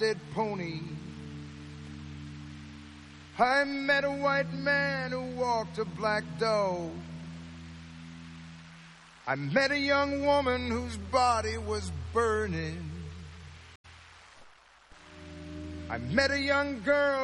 pony. I met a white man who walked a black dog. I met a young woman whose body was burning. I met a young girl